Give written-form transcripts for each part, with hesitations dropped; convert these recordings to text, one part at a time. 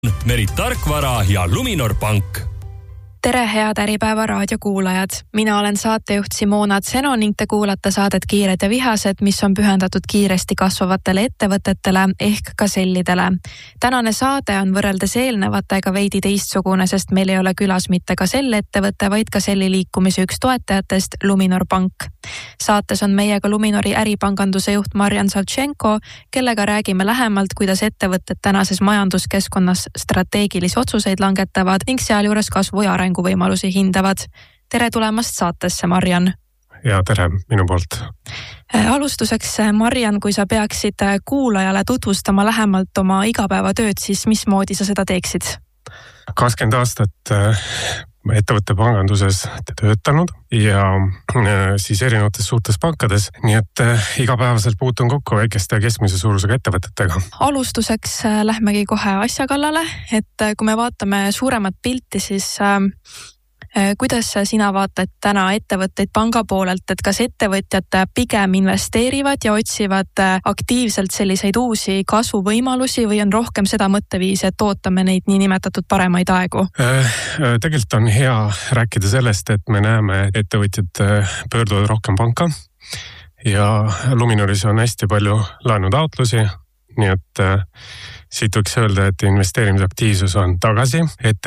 Merit Tarkvara ja Luminor Pank. Tere, head Äripäeva raadiokuulajad! Mina olen saatejuht Simona Tseno ning te kuulate saadet Kiired ja vihased, mis on pühendatud kiiresti kasvavatele ettevõtetele ehk Gasellidele. Tänane saade on võrreldes eelnevatega veidi teistsugune, sest meil ei ole külas mitte Gasell ettevõte, vaid Gaselli liikumise üks toetajatest, Luminor Pank. Saates on meiega Luminori äripanganduse juht Marjan Savtšenko, kellega räägime lähemalt, kuidas ettevõtted tänases majanduskeskkonnas strateegilisi otsuseid langetavad ning sealjuures kasvu ja arenguvõimalusi hindavad. Tere tulemast saatesse, Marjan. Ja tere minu poolt. Alustuseks, Marjan, kui sa peaksid kuulajale tutvustama lähemalt oma igapäevatööd, siis mismoodi sa seda teeksid? 20 aastat ettevõtte panganduses töötanud ja siis erinevates suurtes pankades, nii et igapäevaselt puutun kokku väikeste ja keskmise suurusega ettevõtetega. Alustuseks lähmegi kohe asja kallale, et kui me vaatame suuremat pilti, siis kuidas sina vaatad täna ettevõtteid panga poolelt, et kas ettevõtjad pigem investeerivad ja otsivad aktiivselt selliseid uusi kasvuvõimalusi või on rohkem seda mõtteviisi, et ootame neid niinimetatud paremaid aegu? Tegelikult on hea rääkida sellest, et me näeme, et ettevõtjad pöörduvad rohkem panka ja Luminoris on hästi palju laenutaotlusi, nii et siit võiks öelda, et investeerimisaktiivsus on tagasi.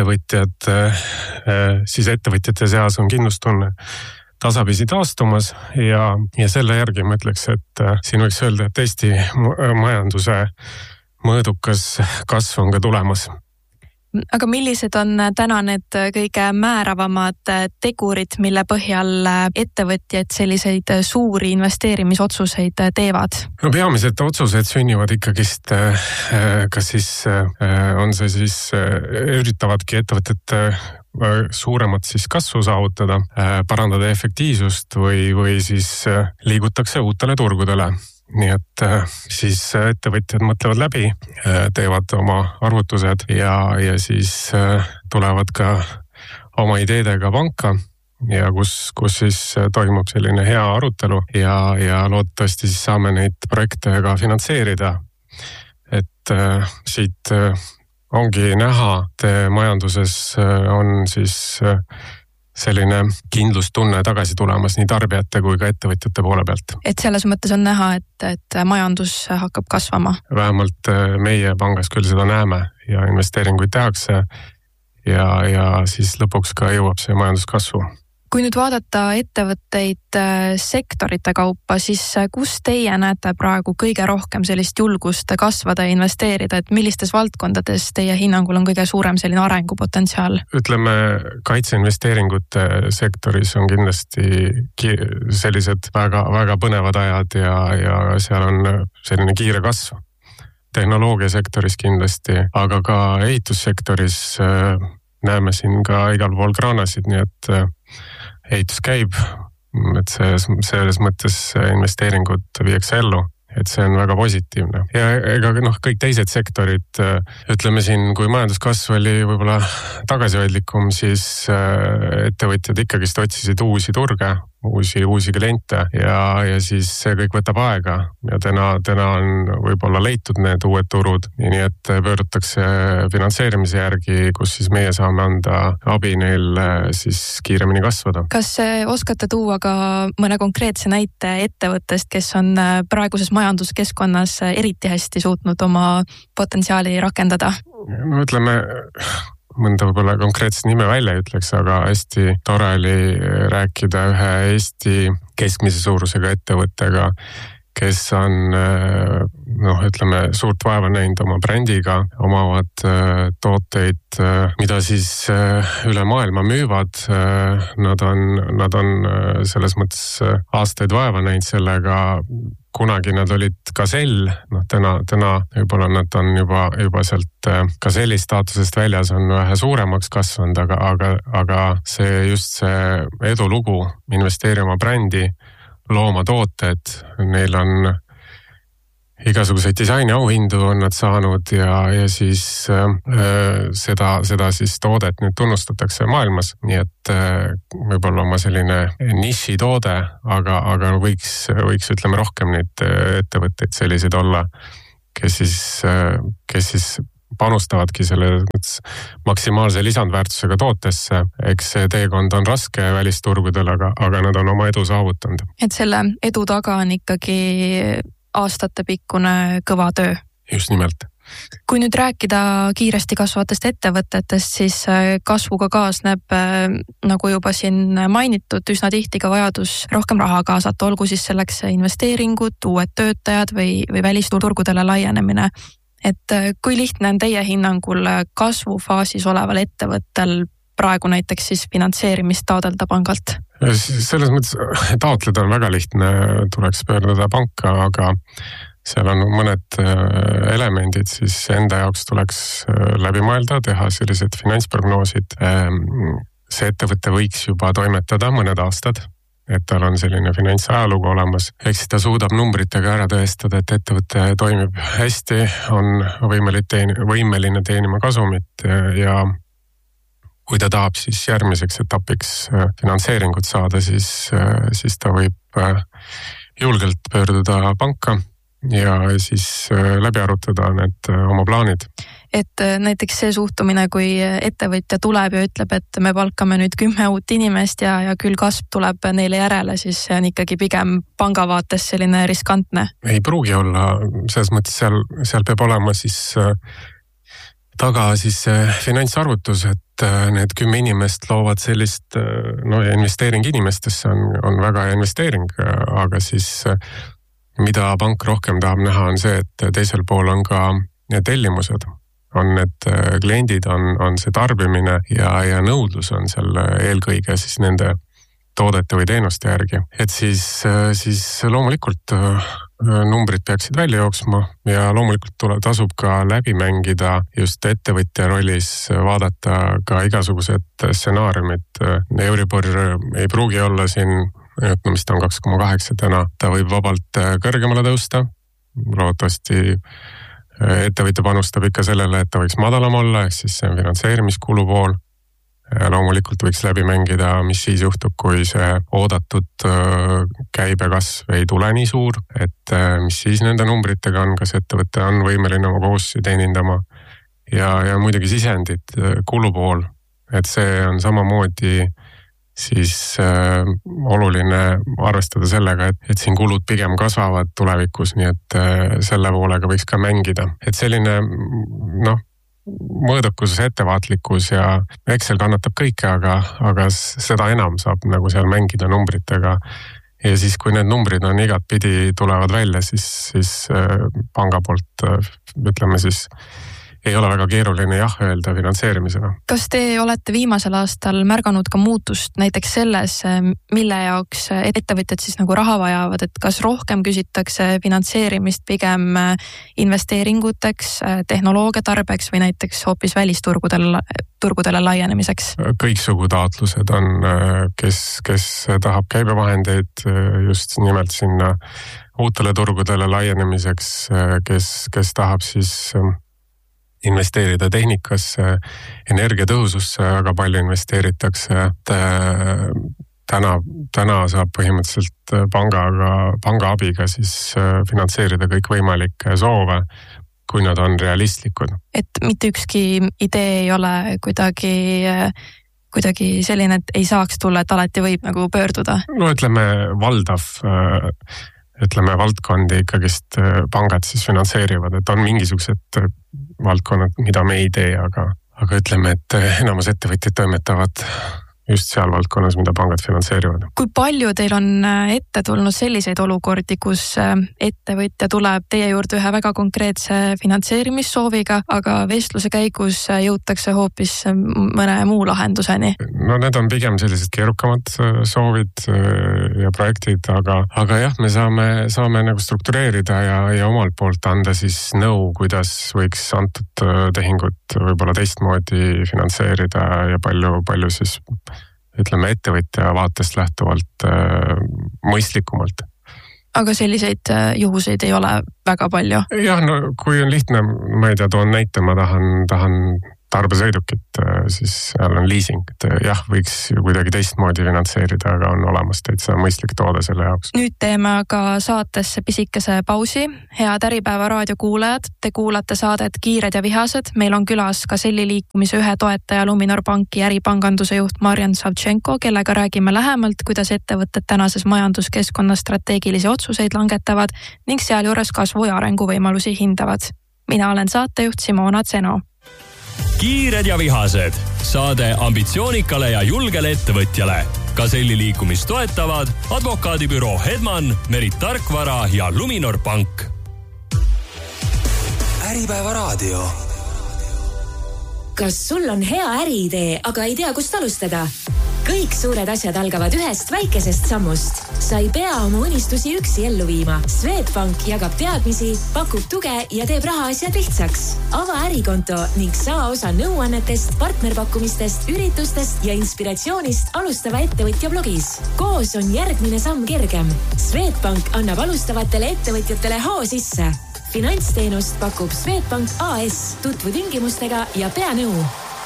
Ettevõtjate seas on kindlustunne tasapisi taastumas ja selle järgi ma ütleks, et siin võiks öelda, et Eesti majanduse mõõdukas kasv on ka tulemas. Aga millised on täna need kõige määravamad tegurid, mille põhjal ettevõtjad selliseid suuri investeerimisotsuseid teevad? No peamised otsused sünnivad ikkagist, kas siis on see siis, üritavadki ettevõtted suuremat siis kasvu saavutada, parandada efektiivsust või siis liigutakse uutele turgudele. Nii et siis ettevõtjad mõtlevad läbi, teevad oma arvutused ja siis tulevad ka oma ideedega panka ja kus siis toimub selline hea arutelu ja loodetavasti siis saame neid projekte ka finantseerida. Et siit ongi näha, et majanduses on siis selline kindlustunne tagasi tulemas nii tarbijate kui ka ettevõtjate poole pealt. Et selles mõttes on näha, et majandus hakkab kasvama? Vähemalt meie pangas küll seda näeme ja investeeringuid tehakse ja siis lõpuks ka jõuab see majanduskasvu. Kui nüüd vaadata ettevõtteid sektorite kaupa, siis kus teie näete praegu kõige rohkem sellist julgust kasvada ja investeerida, et millistes valdkondades teie hinnangul on kõige suurem selline arengupotentsiaal? Ütleme, kaitseinvesteeringute sektoris on kindlasti sellised väga, väga põnevad ajad ja seal on selline kiire kasv. Tehnoloogiasektoris kindlasti, aga ka ehitussektoris näeme siin ka igal pool kraanasid, nii et ehitus käib, et selles mõttes investeeringud viiakse ellu, et see on väga positiivne. Ja ega kõik teised sektorid, ütleme siin, kui majanduskasv oli võib-olla tagasihoidlikum, siis ettevõtjad ikkagist otsisid uusi turge, uusi kliente ja siis see kõik võtab aega ja täna on võib-olla leitud need uued turud, nii et pöördutakse finantseerimise järgi, kus siis meie saame anda abi neil siis kiiremini kasvada. Kas oskate tuua ka mõne konkreetse näite ettevõttest, kes on praeguses majanduskeskkonnas eriti hästi suutnud oma potentsiaali rakendada? No ütleme, mõnda võib-olla konkreetset nime välja ütleks, aga hästi tore oli rääkida ühe Eesti keskmise suurusega ettevõttega, kes on ütleme, suurt vaeva näinud oma brändiga, omavad tooteid, mida siis üle maailma müüvad. Nad on selles mõttes aastaid vaeva näinud sellega. Kunagi nad olid Gasell, täna võib-olla nad on juba sealt Gaselli staatusest väljas on vähe suuremaks kasvanud, aga see edulugu, investeeri oma brändi, looma tooted, neil on igasuguseid disainiauhindu on nad saanud ja siis seda siis toodet nüüd tunnustatakse maailmas, nii et võib-olla oma selline nišitoode, aga võiks ütleme rohkem neid ettevõtteid selliseid olla, kes siis panustavadki selle maksimaalse lisandväärtusega tootesse. Eks see teekond on raske välisturgudel, aga nad on oma edu saavutanud. Et selle edu taga on ikkagi aastatepikkune kõva töö. Just nimelt. Kui nüüd rääkida kiiresti kasvavatest ettevõtetest, siis kasvuga kaasneb, nagu juba siin mainitud, üsna tihti ka vajadus rohkem raha kaasata, olgu siis selleks investeeringud, uued töötajad või välisturgudele laienemine. Et kui lihtne on teie hinnangul kasvufaasis oleval ettevõttel praegu näiteks siis finantseerimist taodelda pangalt? Selles mõttes taotleda on väga lihtne, tuleks pöörduda panka, aga seal on mõned elemendid, siis enda jaoks tuleks läbi mõelda, teha sellised finantsprognoosid. See ettevõte võiks juba toimetada mõned aastad, et tal on selline finantsajalugu olemas. Eks ta suudab numbritega ära tõestada, et ettevõte toimib hästi, on võimeline teenima kasumit ja kui ta tahab siis järgmiseks etapiks finantseeringut saada, siis ta võib julgelt pöörduda panka ja siis läbi arutada need oma plaanid. Et näiteks see suhtumine, kui ettevõtja tuleb ja ütleb, et me palkame nüüd 10 uut inimest ja küll kasv tuleb neile järele, siis see on ikkagi pigem panga vaates selline riskantne. Ei pruugi olla, selles mõttes seal peab olema siis taga siis finantsarvutus, et need 10 inimest loovad sellist, investeering inimestesse on väga hea investeering, aga siis mida pank rohkem tahab näha on see, et teisel pool on ka tellimused, on need kliendid, on see tarbimine ja nõudlus on seal eelkõige siis nende toodete või teenuste järgi. Et siis loomulikult numbrid peaksid välja jooksma ja loomulikult tasub ka läbi mängida just ettevõtja rollis, vaadata ka igasugused stsenaariumid. Euribor ei pruugi olla siin, mis ta on 2,8 täna, ta võib vabalt kõrgemale tõusta. Loodetavasti ettevõtja panustab ikka sellele, et ta võiks madalam olla, ehk siis see on finantseerimiskulu pool. Loomulikult võiks läbi mängida, mis siis juhtub, kui see oodatud käibekasv ei tule nii suur, et mis siis nende numbritega on, kas ettevõte on võimeline oma kohustusi teenindama ja muidugi sisendid, kulupool, et see on samamoodi siis oluline arvestada sellega, et siin kulud pigem kasvavad tulevikus, nii et selle poolega võiks ka mängida. Et selline, mõõdukus, ettevaatlikkus ja Excel kannatab kõike, aga seda enam saab nagu seal mängida numbritega. Ja siis, kui need numbrid on igat pidi tulevad välja, siis panga poolt, ütleme siis, ei ole väga keeruline öelda finantseerimisena. Kas te olete viimasel aastal märganud ka muutust näiteks selles, mille jaoks ettevõtjad siis nagu raha vajavad, et kas rohkem küsitakse finantseerimist pigem investeeringuteks, tehnoloogia tarbeks või näiteks hoopis välisturgudele laienemiseks? Kõiksugu taotlused on, kes tahab käibevahendeid just nimelt sinna uutele turgudele laienemiseks, kes tahab siis investeerida tehnikasse, energiatõhususse, väga palju investeeritakse. Täna saab põhimõtteliselt panga abiga siis finantseerida kõik võimalikke soove, kui nad on realistlikud. Et mitte ükski idee ei ole kuidagi selline, et ei saaks tulla, et alati võib nagu pöörduda? Ütleme valdkondi ikkagist pangad siis finantseerivad, et on mingisugused valdkonnad, mida me ei tee, aga ütleme, et enamus ettevõtjad toimetavad just seal valdkonnas, mida pangad finantseerivad. Kui palju teil on ette tulnud selliseid olukordi, kus ettevõtja tuleb teie juurde ühe väga konkreetse finantseerimissooviga, aga vestluse käigus jõutakse hoopis mõne muu lahenduseni? No need on pigem sellised keerukamad soovid ja projektid, aga jah, me saame nagu struktureerida ja omalt poolt anda siis nõu, kuidas võiks antud tehingut võib-olla teistmoodi finantseerida ja palju siis ütleme ettevõtja vaatest lähtuvalt mõistlikumalt. Aga selliseid juhuseid ei ole väga palju? Jah, no kui on lihtne, ma ei tea, toon näite, ma tahan tarbesõidukit siis seal on leasing, et jah, võiks kuidagi teistmoodi finantseerida, aga on olemas täitsa mõistlik toode selle jaoks. Nüüd teeme aga saatesse pisikese pausi. Head Äripäeva raadio kuulajad, te kuulate saadet Kiired ja vihased. Meil on külas Gazelli liikumise ühe toetaja Luminor Banki äripanganduse juht Marjan Savtšenko, kellega räägime lähemalt, kuidas ettevõtted tänases majanduskeskkonnas strateegilisi otsuseid langetavad ning sealjuures kasvu ja arenguvõimalusi hindavad. Mina olen saatejuht Simona Tseno. Kiired ja vihased. Saade ambitsioonikale ja julgele ettevõtjale. Gazelli liikumist toetavad advokaadibüroo Hedman, Merit Tarkvara ja Luminor Pank. Äripäeva raadio. Kas sul on hea äriidee, aga ei tea, kust alustada? Kõik suured asjad algavad ühest väikesest sammust. Sa ei pea oma unistusi üksi ellu viima. Swedbank jagab teadmisi, pakub tuge ja teeb rahaasjad lihtsaks. Ava ärikonto ning saa osa nõuannetest, partnerpakkumistest, üritustest ja inspiratsioonist alustava ettevõtja blogis. Koos on järgmine samm kergem. Swedbank annab alustavatele ettevõtjatele hoo sisse. Finantsteenust pakub Swedbank AS. Tutvu tingimustega ja pea nõu.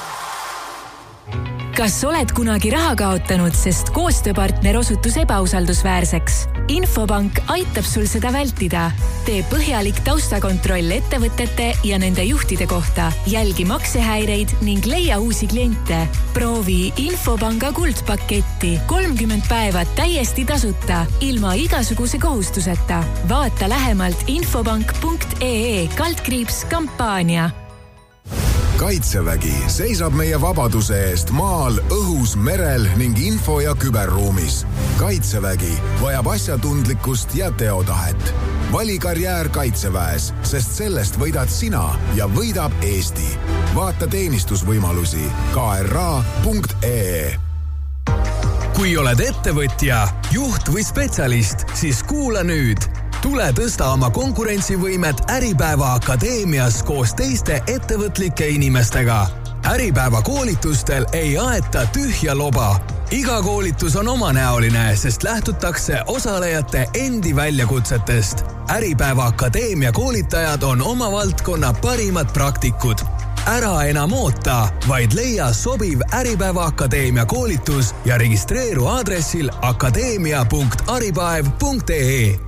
Kas oled kunagi raha kaotanud, sest koostööpartner osutus ebausaldusväärseks? Infobank aitab sul seda vältida. Tee põhjalik taustakontroll ettevõtete ja nende juhtide kohta. Jälgi maksehäireid ning leia uusi kliente. Proovi Infopanga kuldpaketti 30 päeva täiesti tasuta, ilma igasuguse kohustuseta. Vaata lähemalt infobank.ee/kampaania. Kaitsevägi seisab meie vabaduse eest maal, õhus, merel ning info- ja küberruumis. Kaitsevägi vajab asjatundlikkust ja teotahet. Vali karjäär Kaitseväes, sest sellest võidad sina ja võidab Eesti. Vaata teenistusvõimalusi kra.ee. Kui oled ettevõtja, juht või spetsialist, siis kuula nüüd. Tule tõsta oma konkurentsivõimet Äripäeva Akadeemias koos teiste ettevõtlike inimestega. Äripäeva koolitustel ei aeta tühja loba. Iga koolitus on omanäoline, sest lähtutakse osalejate endi väljakutsetest. Äripäeva Akadeemia koolitajad on oma valdkonna parimad praktikud. Ära enam oota, vaid leia sobiv Äripäeva Akadeemia koolitus ja registreeru aadressil akadeemia.aripäev.ee.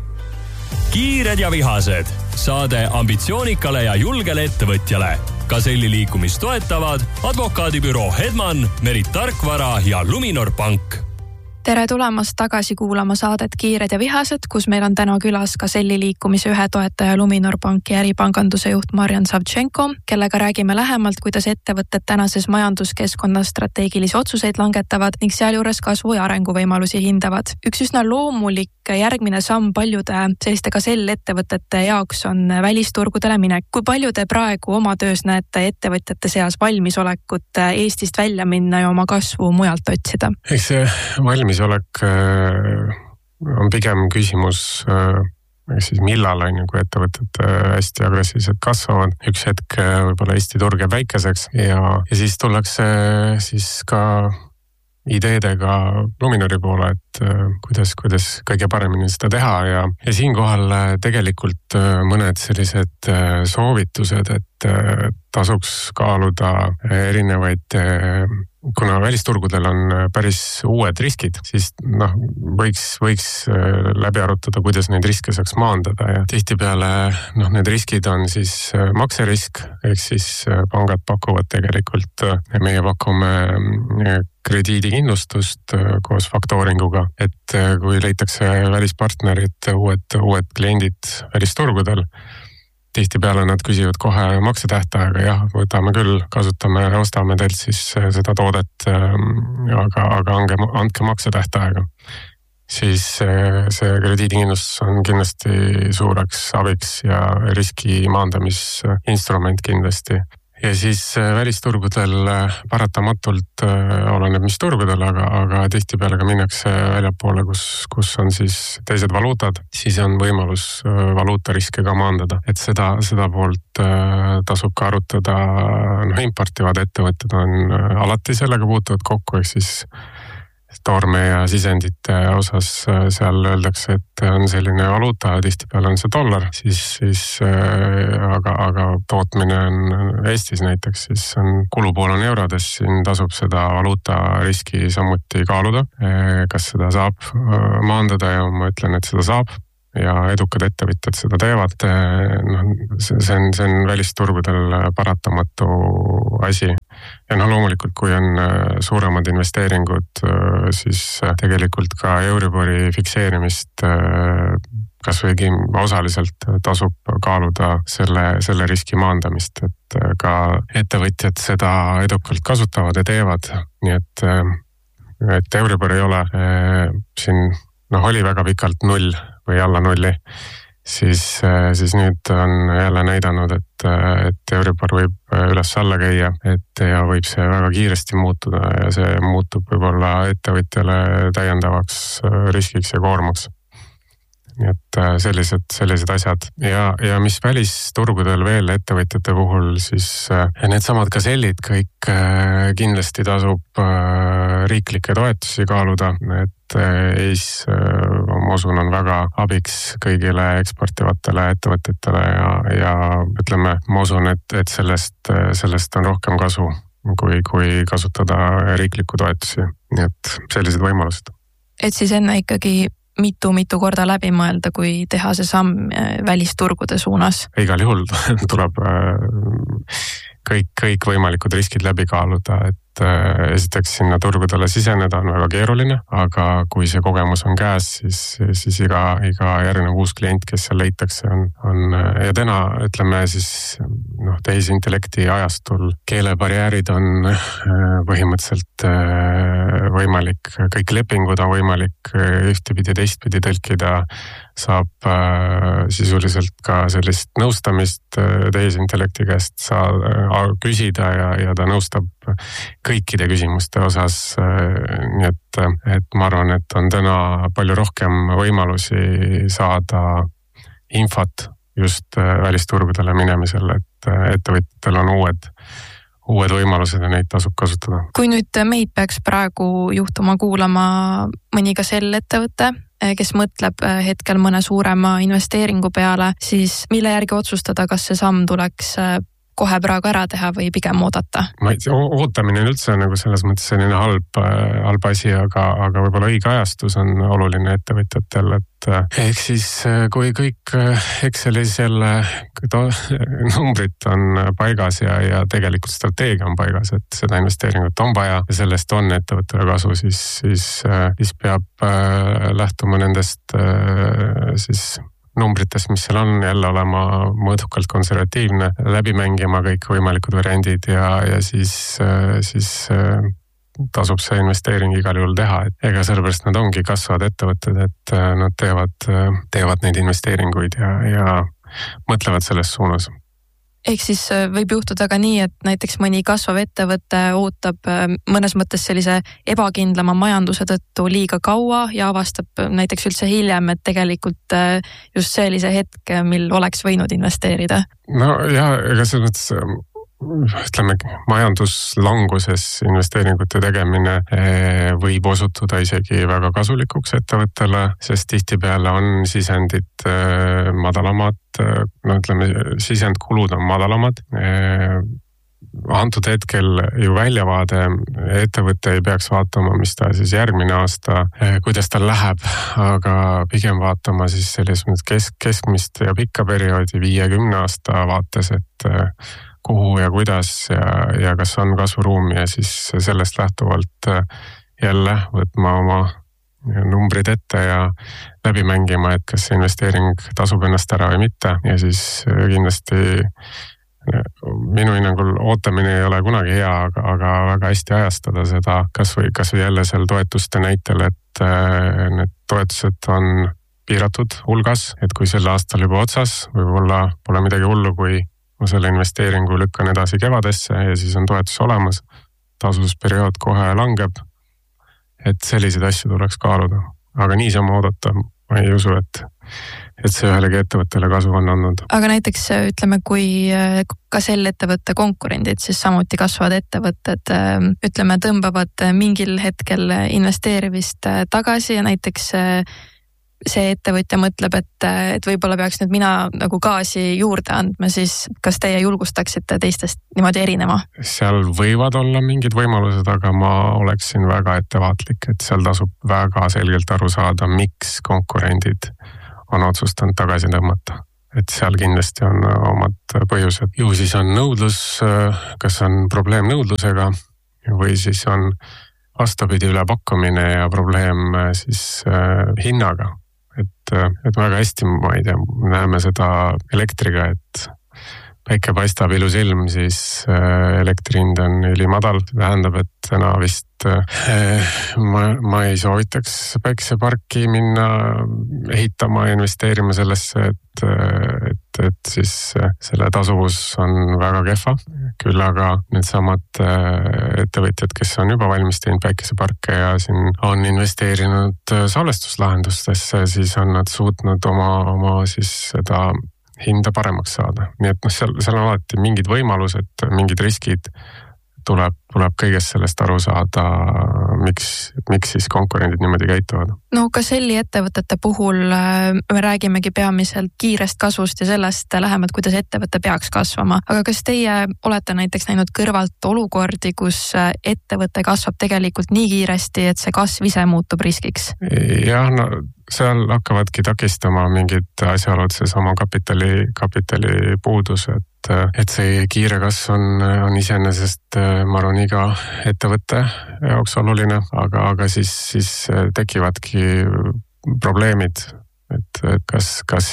Kiired ja vihased. Saade ambitsioonikale ja julgele ettevõtjale. Gazelli liikumist toetavad advokaadibüroo Hedman, Merit Tarkvara ja Luminor Pank. Tere tulemast tagasi kuulama saadet Kiired ja vihased, kus meil on täna külas Gazelli liikumise ühe toetaja Luminor Banki äripanganduse juht Marjan Savtšenko, kellega räägime lähemalt, kuidas ettevõtted tänases majanduskeskkonnas strateegilisi otsuseid langetavad ning sealjuures kasvu ja arenguvõimalusi hindavad. Üks üsna loomulik järgmine samm paljude selliste Gazell-ettevõtete jaoks on välisturgudele minek. Kui palju te praegu oma töös näete ettevõtjate seas valmisolekut Eestist välja minna ja oma kasvu mujalt otsida? Eks see valmisolek on pigem küsimus siis millal on, kui ettevõtted hästi agressiivselt kasvavad. Üks hetk võib-olla Eesti turg jääb väikeseks ja siis tullakse siis ka ideedega Luminori poole, et kuidas kõige paremini seda teha ja siinkohal tegelikult mõned sellised soovitused, et tasuks kaaluda erinevaid, kuna välisturgudel on päris uued riskid, siis võiks läbi arutada, kuidas neid riske saaks maandada ja tihtipeale need riskid on siis makserisk, ehk siis pangad pakuvad tegelikult, meie pakume krediidikindlustust koos faktooringuga, et kui leitakse välispartnerid, uued kliendid välisturgudel, tihtipeale nad küsivad kohe maksetähtaega, jah, võtame küll, kasutame, ostame teilt siis seda toodet, aga andke maksetähtaega. Siis see krediidikindlustus on kindlasti suureks abiks ja riski maandamisinstrument kindlasti. Ja siis välisturgudel paratamatult oleneb mis turgudel, aga tihtipeale ka minnakse väljapoole, kus on siis teised valuutad, siis on võimalus valuutariske ka maandada. Et seda poolt tasub ka arutada, importivad ettevõtted on alati sellega puutuvad kokku, ehk siis toorme ja sisendite osas seal öeldakse, et on selline valuuta, tihtipeale on see dollar, siis aga tootmine on Eestis näiteks, siis on kulupool on eurodes, siin tasub seda valuuta riski samuti kaaluda, kas seda saab maandada ja ma ütlen, et seda saab. Ja edukad ettevõtjad seda teevad. See on välisturgudel paratamatu asi. Ja loomulikult, kui on suuremad investeeringud, siis tegelikult ka Euribori fikseerimist kas võigi osaliselt tasub kaaluda selle riski maandamist, et ka ettevõtjad seda edukalt kasutavad ja teevad. Nii et Euribor ei ole siin oli väga pikalt 0 või alla 0, siis nüüd on jälle näidanud, et Euribor võib üles-alla käia, ja võib see väga kiiresti muutuda ja see muutub võib-olla ettevõtjale täiendavaks riskiks ja koormaks. Nii et sellised asjad ja mis välisturgudel veel ettevõtjate puhul, siis need samad gasellid kõik kindlasti tasub riiklikke toetusi kaaluda, et EIS, ma usun, on väga abiks kõigile eksportivatele ettevõtetele ja ütleme, ma usun, et sellest on rohkem kasu, kui kasutada riiklikku toetusi, nii et sellised võimalused. Et siis enne ikkagi mitu korda läbi mõelda, kui teha see samm välisturgude suunas? Igal juhul tuleb kõik võimalikud riskid läbi kaaluda, et esiteks sinna turgudele siseneda on väga keeruline, aga kui see kogemus on käes, siis iga järgnev uus klient, kes seal leitakse, on ja täna ütleme siis tehisintellekti ajastul keelebarjäärid on põhimõtteliselt võimalik, kõik lepingud on võimalik ühtepidi teistpidi tõlkida, saab sisuliselt ka sellist nõustamist tehisintellekti käest küsida ja ta nõustab kõikide küsimuste osas, nii et ma arvan, et on täna palju rohkem võimalusi saada infot just välisturgudele minemisel, et ettevõtjatel on uued võimalused ja neid tasub kasutada. Kui nüüd meid peaks praegu juhtuma kuulama mõni Gasell ettevõte, kes mõtleb hetkel mõne suurema investeeringu peale, siis mille järgi otsustada, kas see samm tuleks kohe praegu ära teha või pigem oodata? Ootamine on üldse nagu selles mõttes selline halb asi, aga võib-olla õige ajastus on oluline ettevõtjatel, et ehk siis kui kõik Excelis jälle numbrid on paigas ja tegelikult strateegia on paigas, et seda investeeringut on vaja ja sellest on ettevõttele kasu, siis peab lähtuma nendest siis numbritest, mis seal on, jälle olema mõõdukalt konservatiivne, läbi mängima kõik võimalikud variandid ja siis tasub see investeering igal juhul teha, et ega sellepärast nad ongi kasvavad ettevõtted, et nad teevad neid investeeringuid ja mõtlevad selles suunas. Ehk siis võib juhtuda ka nii, et näiteks mõni kasvav ettevõte ootab mõnes mõttes sellise ebakindlama majanduse tõttu liiga kaua ja avastab näiteks üldse hiljem, et tegelikult just see oli see hetk, mil oleks võinud investeerida. No ja, ega selles mõttes ütleme, majanduslanguses investeeringute tegemine võib osutuda isegi väga kasulikuks ettevõttele, sest tihtipeale on sisendid madalamad, sisendkulud on madalamad. Antud hetkel ju väljavaade, ettevõte ei peaks vaatama, mis ta siis järgmine aasta, kuidas tal läheb, aga pigem vaatama siis selles keskmist ja pikka perioodi 5-10 aasta vaates, et kuhu ja kuidas ja kas on kasvuruumi ja siis sellest lähtuvalt jälle võtma oma numbrid ette ja läbi mängima, et kas investeering tasub ennast ära või mitte ja siis kindlasti minu hinnangul ootamine ei ole kunagi hea, aga väga hästi ajastada seda kas või jälle seal toetuste näitel, et need toetused on piiratud hulgas, et kui selle aastal juba otsas, võib-olla pole midagi hullu, kui ma selle investeeringu lükkan edasi kevadesse ja siis on toetus olemas, tasusperiood kohe langeb, et selliseid asju tuleks kaaluda. Aga niisama oodata, ma ei usu, et et see ühelegi ettevõttele kasu on andnud. Aga näiteks ütleme, kui ka selle ettevõtte konkurendid, siis samuti kasvavad ettevõtted, ütleme, tõmbavad mingil hetkel investeerimist tagasi ja näiteks see ettevõtja mõtleb, et võib-olla peaks nüüd mina nagu gaasi juurde andma, siis kas teie julgustaksite teistest niimoodi erinema? Seal võivad olla mingid võimalused, aga ma oleksin väga ettevaatlik, et seal tasub väga selgelt aru saada, miks konkurendid on otsustanud tagasi tõmmata. Et seal kindlasti on omad põhjused. Ju siis on nõudlus, kas on probleem nõudlusega või siis on vastupidi ülepakkumine ja probleem siis hinnaga. Et väga hästi, ma ei tea, näeme seda elektriga, et päike paistab ilus ilm, siis elektrihind on ülimadal. Tähendab, et täna vist ma ei soovitaks päikeseparki minna ehitama ja investeerima sellesse, et siis selle tasuvus on väga kehva. Küll aga need samad ettevõtjad, kes on juba valmis teinud päikeseparke ja siin on investeerinud salvestuslahendustesse, siis on nad suutnud oma siis seda hinda paremaks saada. Nii et seal on alati mingid võimalused, mingid riskid, tuleb kõigest sellest aru saada, miks siis konkurendid niimoodi käituvad. No ka selli ettevõtete puhul me räägimegi peamiselt kiirest kasvust ja sellest lähemalt, kuidas ettevõte peaks kasvama. Aga kas teie olete näiteks näinud kõrvalt olukordi, kus ettevõte kasvab tegelikult nii kiiresti, et see kasv ise muutub riskiks? Jah, no seal hakkavadki takistama mingid asjaolud, see sama kapitali puudus, et see kiire kasv on iseenesest, ma arvan, iga ettevõtte jaoks oluline, aga siis tekivadki probleemid, et kas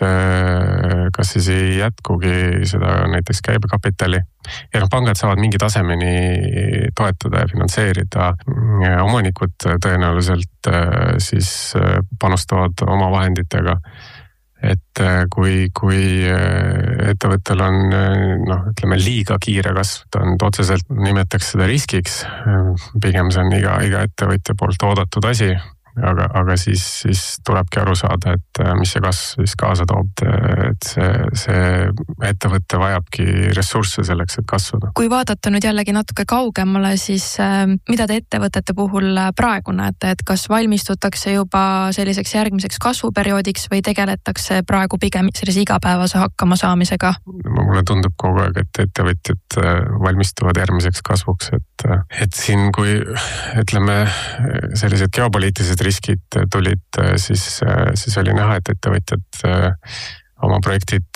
siis ei jätkugi seda näiteks käibekapitali. Ja pangad saavad mingi tasemeni toetada ja finantseerida. Omanikud tõenäoliselt siis panustavad oma vahenditega. Et kui ettevõttel on ütleme liiga kiire kasv, on otseselt nimetaks seda riskiks, pigem see on iga ettevõtja poolt oodatud asi, aga siis tulebki aru saada, et mis see kasv siis kaasa toob, et see ettevõte vajabki ressursse selleks, et kasvada. Kui vaadata nüüd jällegi natuke kaugemale, siis mida te ettevõtete puhul praegu näete, et kas valmistutakse juba selliseks järgmiseks kasvuperioodiks või tegeletakse praegu pigem sellise igapäevase hakkama saamisega? Mulle tundub kogu aeg, et ettevõtjad valmistuvad järgmiseks kasvuks, et siin kui ütleme sellised geopoliitilised riskid tulid, siis oli näha, et ettevõtjad oma projektid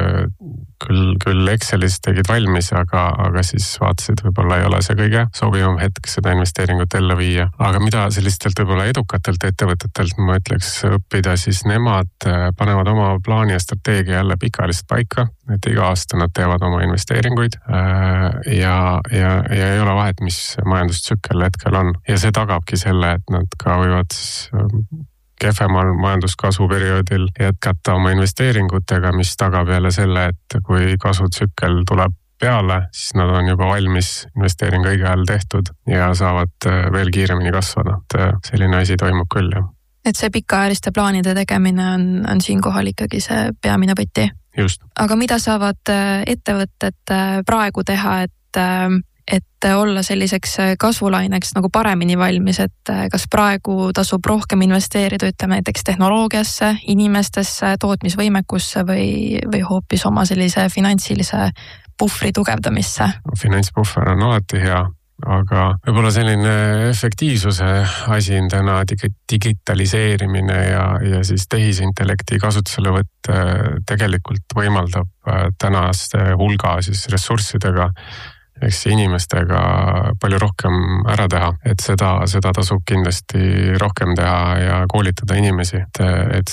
küll Excelis tegid valmis, aga siis vaatasid, võib-olla ei ole see kõige sobivam hetk seda investeeringut ellu viia. Aga mida sellistelt võib-olla edukatelt ettevõtetelt ma ütleks õppida, siis nemad panevad oma plaani ja strateegia jälle pikaajaliselt paika, et iga aasta nad teevad oma investeeringuid ja ei ole vahet, mis majandustsükkel hetkel on. Ja see tagabki selle, et nad ka võivad kehvemal majanduskasvu perioodil jätkata oma investeeringutega, mis tagab jälle selle, et kui kasvutsükkel tuleb peale, siis nad on juba valmis investeering õige ajal tehtud ja saavad veel kiiremini kasvada. Selline asi toimub küll, jah. Et see pikaajaliste plaanide tegemine on siinkohal ikkagi see peamine võti. Just. Aga mida saavad ettevõtted praegu teha, et olla selliseks kasvulaineks nagu paremini valmis, et kas praegu tasub rohkem investeerida, ütleme näiteks tehnoloogiasse, inimestesse, tootmisvõimekusse või hoopis oma sellise finantsilise puhvri tugevdamisse? Finantspuhver on alati hea, aga võib-olla selline efektiivsuse asi on täna digitaliseerimine ja siis tehisintellekti kasutuselevõtt tegelikult võimaldab tänaste hulga siis ressurssidega inimestega palju rohkem ära teha, et seda tasub kindlasti rohkem teha ja koolitada inimesi, et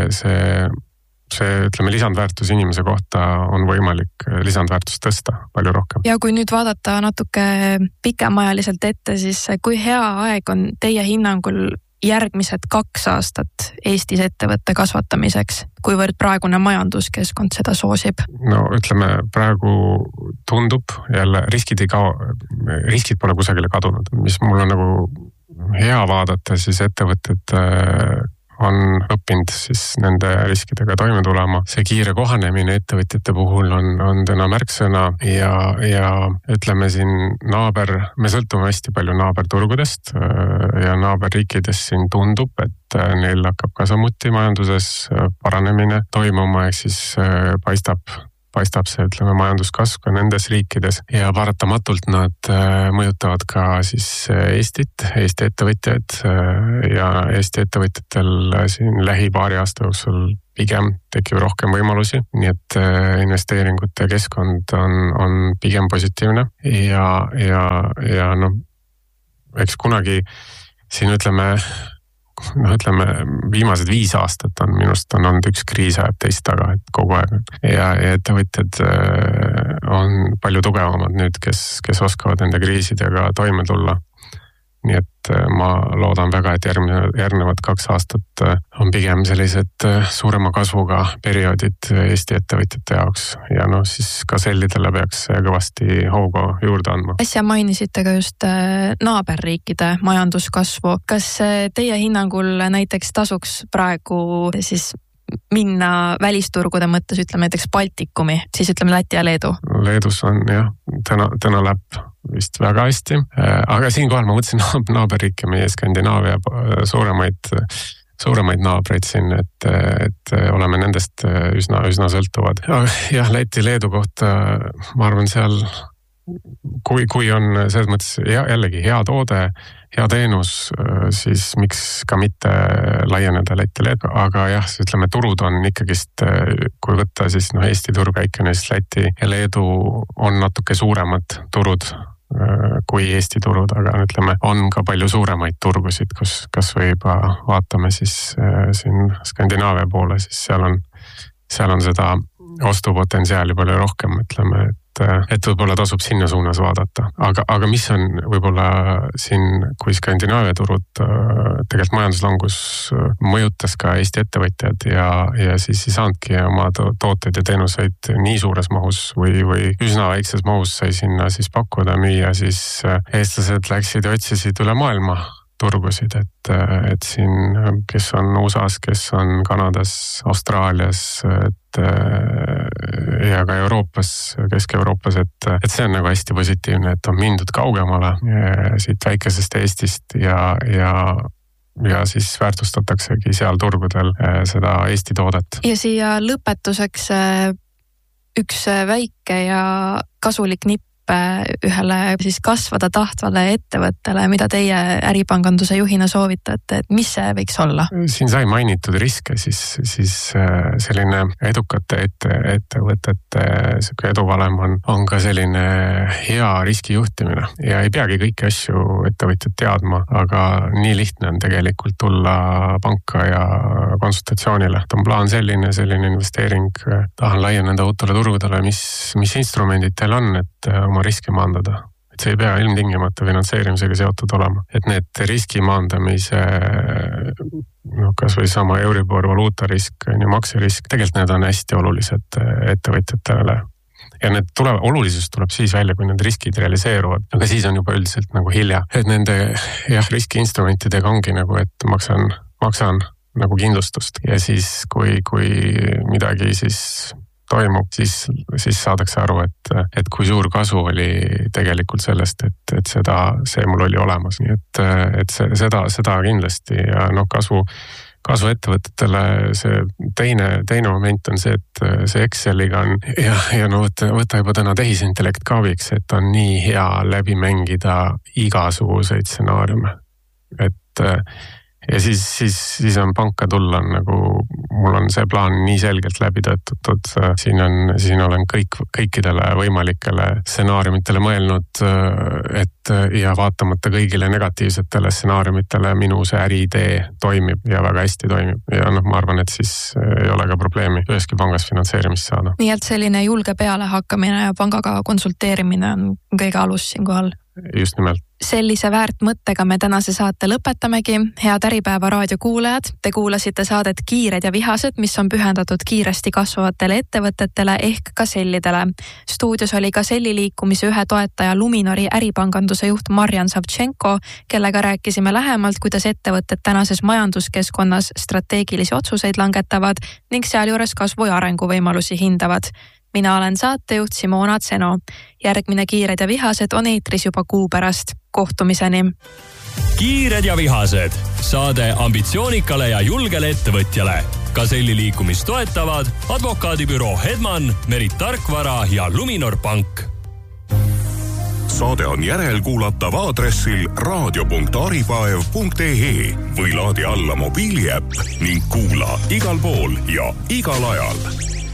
see ütleme lisandväärtus inimese kohta on võimalik lisandväärtust tõsta palju rohkem. Ja kui nüüd vaadata natuke pikemajaliselt ette, siis kui hea aeg on teie hinnangul järgmised 2 aastat Eestis ettevõtte kasvatamiseks, kuivõrd praegune majanduskeskkond seda soosib? No ütleme, praegu tundub jälle riskid pole kusagile kadunud, mis mul on nagu hea vaadata, siis ettevõtted on õppinud siis nende riskidega toime tulema. See kiire kohanemine ettevõtjate puhul on täna märksõna ja ütleme siin me sõltume hästi palju naaberturgudest ja naaberriikides siin tundub, et neil hakkab ka samuti majanduses paranemine toimuma, ehk siis paistab see, ütleme, majanduskasv ka nendes riikides ja paratamatult nad mõjutavad ka siis Eesti ettevõtjaid ja Eesti ettevõtjatel siin lähi paari aasta jooksul pigem tekib rohkem võimalusi, nii et investeeringute keskkond on pigem positiivne ja eks kunagi siin ütleme, viimased 5 aastat on minust olnud üks kriis ajab teist taga, et kogu aeg. Ja ettevõtjad on palju tugevamad nüüd, kes oskavad nende kriisidega toime tulla. Nii et ma loodan väga, et järgnevad 2 aastat on pigem sellised suurema kasvuga perioodid Eesti ettevõtjate jaoks ja siis ka sellidele peaks kõvasti hoogu juurde andma. Äsja mainisite ka just naaberriikide majanduskasvu. Kas teie hinnangul näiteks tasuks praegu siis minna välisturgude mõttes, ütleme näiteks Baltikumi, siis ütleme Läti ja Leedu? Leedus on jah, täna läheb vist väga hästi, aga siinkohal ma mõtlesin naaberriike, meie Skandinaavia suuremaid naabreid siin, et oleme nendest üsna sõltuvad. Jah, Läti, Leedu kohta ma arvan seal, kui on selles mõttes jällegi hea toode, hea teenus, siis miks ka mitte laieneda Läti ja Leedu, aga jah, ütleme, turud on ikkagist, kui võtta siis Eesti turg äikene, siis Läti ja Leedu on natuke suuremad turud kui Eesti turud, aga ütleme, on ka palju suuremaid turgusid, kas või juba vaatame siis siin Skandinaavia poole, siis seal on seda ostupotentsiaali palju rohkem, ütleme, et võib-olla tasub sinna suunas vaadata. Aga mis on võib-olla siin, kui Skandinaavia turud tegelikult majanduslangus mõjutas ka Eesti ettevõtjad ja siis ei saanudki oma tooteid ja teenuseid nii suures mahus või üsna väikses mahus sai sinna siis pakkuda, müüa, siis eestlased läksid ja otsisid üle maailma turgusid, et siin, kes on USA-s, kes on Kanadas, Austraalias, ja ka Euroopas, Kesk-Euroopas, et see on nagu hästi positiivne, et on mindud kaugemale siit väikesest Eestist ja siis väärtustataksegi seal turgudel seda Eesti toodet. Ja siia lõpetuseks üks väike ja kasulik nipp ühele siis kasvada tahtvale ettevõttele, mida teie äripanganduse juhina soovitate, et mis see võiks olla? Siin sai mainitud riske, siis selline edukate ettevõtete eduvalem on ka selline hea riskijuhtimine ja ei peagi kõiki asju ettevõtjad teadma, aga nii lihtne on tegelikult tulla panka ja konsultatsioonile. On plaan selline investeering, tahan laieneda uutele turgudele, mis instrumendid teil on, et oma riski maandada. Et see ei pea ilmtingimata finantseerimisega seotud olema. Et need riski maandamise, kas või sama Euribor, valuutarisk, makserisk, tegelikult need on hästi olulised ettevõtjatele. Ja olulisus tuleb siis välja, kui need riskid realiseeruvad. Aga siis on juba üldiselt nagu hilja. Et nende riskiinstrumentidega ongi nagu, et maksan nagu kindlustust. Ja siis, kui midagi siis toimub, siis saadakse aru, et kui suur kasu oli tegelikult sellest, et see mul oli olemas. Nii et seda kindlasti ja kasvu ettevõtetele see teine moment on see, et see Exceliga on ja võta juba täna tehisintellekt kaabiks, et on nii hea läbi mängida igasuguseid stsenaariume. Ja siis on panka tulla, nagu mul on see plaan nii selgelt läbi töötatud. Siin olen kõikidele võimalikele stsenaariumitele mõelnud, ja vaatamata kõigile negatiivsetele stsenaariumitele minu see äriidee toimib ja väga hästi toimib. Ja ma arvan, et siis ei ole ka probleemi üheski pangas finantseerimist saada. Nii et selline julge peale hakkamine ja pangaga konsulteerimine on kõige alus siinkohal. Just nimelt. Sellise väärt mõttega me tänase saate lõpetamegi. Head Äripäeva raadio kuulajad, te kuulasite saadet Kiired ja vihased, mis on pühendatud kiiresti kasvavatele ettevõtetele ehk Gasellidele. Stuudios oli Gaselli liikumise ühe toetaja Luminori äripanganduse ettevõtluse juht Marjan Savtšenko, kellega rääkisime lähemalt, kuidas ettevõtted tänases majanduskeskkonnas strateegilisi otsuseid langetavad ning sealjuures kasvu ja arenguvõimalusi hindavad. Mina olen saatejuht Simona Tseno. Järgmine Kiired ja vihased on eetris juba kuu pärast. Kohtumiseni! Kiired ja vihased. Saade ambitsioonikale ja julgele ettevõtjale. Gazelli liikumist toetavad advokaadibüroo Hedman, Merit Tarkvara ja Luminor Pank. Saade on järelkuulatav aadressil raadio.aripaev.ee või laadi alla mobiiliäpp ning kuula igal pool ja igal ajal.